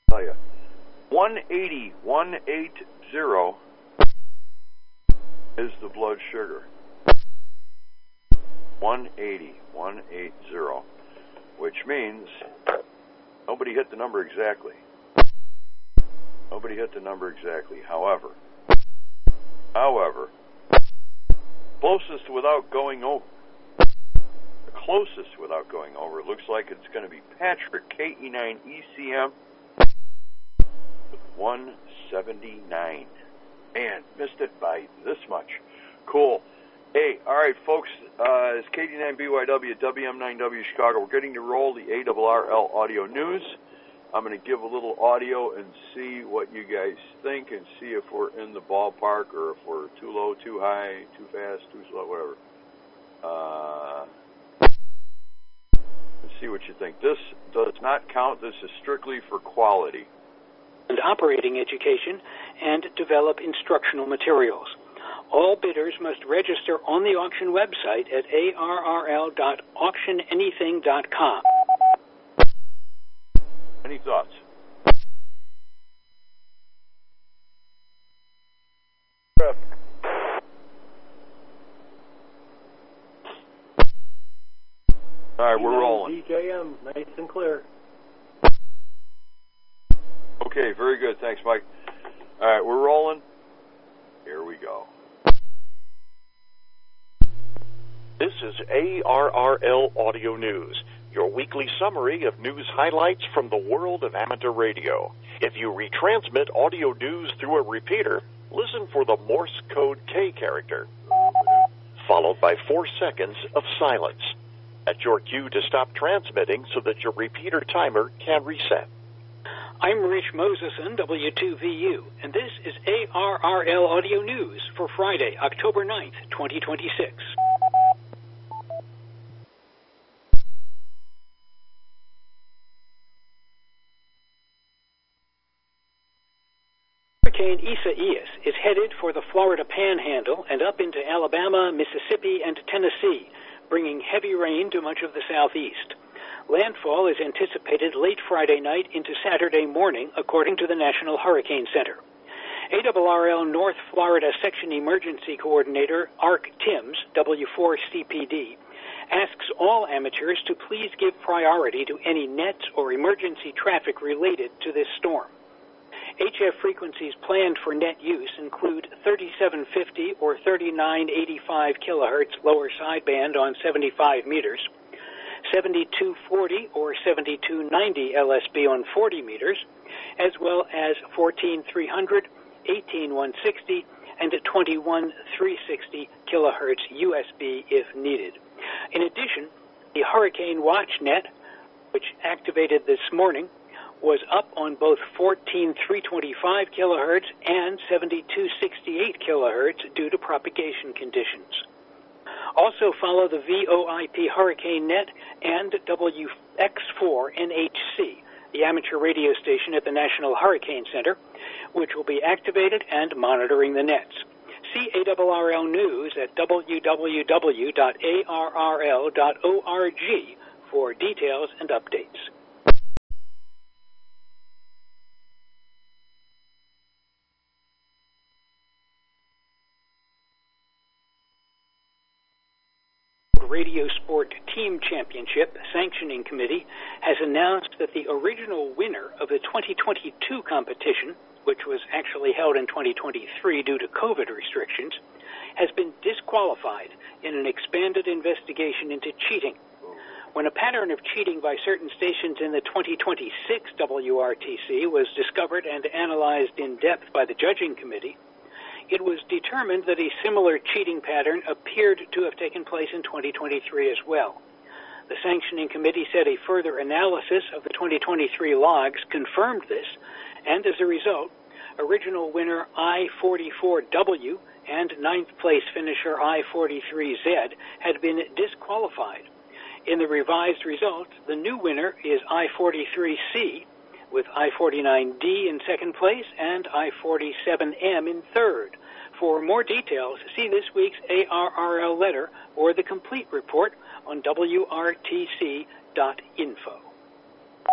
tell you. 180 is the blood sugar. 180, which means nobody hit the number exactly. Nobody hit the number exactly. However, closest without going over. The closest without going over. It looks like it's going to be Patrick, KE9ECM, with 179. Man, missed it by this much. Cool. Hey, all right, folks, it's KD9BYW, WM9W Chicago. We're getting to roll the ARRL audio news. I'm going to give a little audio and see what you guys think and see if we're in the ballpark or if we're too low, too high, too fast, too slow, whatever. And see what you think. This does not count. This is strictly for quality. And operating education and develop instructional materials. All bidders must register on the auction website at arrl.auctionanything.com. Any thoughts? All right, we're rolling. DJM, nice and clear. Okay, very good. Thanks, Mike. All right, we're rolling. Here we go. This is ARRL Audio News, your weekly summary of news highlights from the world of amateur radio. If you retransmit audio news through a repeater, listen for the Morse code K character, followed by 4 seconds of silence. At your cue to stop transmitting so that your repeater timer can reset. I'm Rich Moseson, W2VU, and this is ARRL Audio News for Friday, October 9th, 2026. Hurricane Isaias is headed for the Florida Panhandle and up into Alabama, Mississippi, and Tennessee, bringing heavy rain to much of the southeast. Landfall is anticipated late Friday night into Saturday morning, according to the National Hurricane Center. ARRL North Florida Section Emergency Coordinator Ark Timms, W4CPD, asks all amateurs to please give priority to any nets or emergency traffic related to this storm. HF frequencies planned for net use include 3750 or 3985 kilohertz lower sideband on 75 meters, 7240 or 7290 LSB on 40 meters, as well as 14300, 18160, and 21360 kilohertz USB if needed. In addition, the Hurricane Watch Net, which activated this morning, was up on both 14325 kilohertz and 7268 kilohertz due to propagation conditions. Also follow the VOIP Hurricane Net and WX4NHC, the amateur radio station at the National Hurricane Center, which will be activated and monitoring the nets. See ARRL News at www.arrl.org for details and updates. Radio Sport Team Championship Sanctioning Committee has announced that the original winner of the 2022 competition, which was actually held in 2023 due to COVID restrictions, has been disqualified in an expanded investigation into cheating. When a pattern of cheating by certain stations in the 2026 WRTC was discovered and analyzed in depth by the judging committee, it was determined that a similar cheating pattern appeared to have taken place in 2023 as well. The sanctioning committee said a further analysis of the 2023 logs confirmed this, and as a result, original winner I-44W and ninth place finisher I-43Z had been disqualified. In the revised results, the new winner is I-43C, with I-49D in second place and I-47M in third. For more details, see this week's ARRL letter or the complete report on WRTC.info.